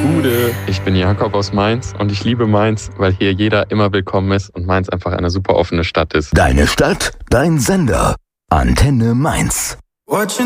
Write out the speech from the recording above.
Gute. Ich bin Jakob aus Mainz und ich liebe Mainz, weil hier jeder immer willkommen ist und Mainz einfach eine super offene Stadt ist. Deine Stadt, dein Sender. Antenne Mainz.